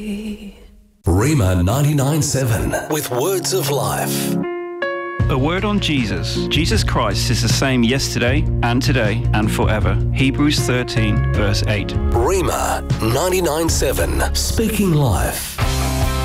Rhema 99.7 with words of life. A word on Jesus. Jesus Christ is the same yesterday and today and forever. Hebrews 13 verse 8. Rhema 99.7 speaking life.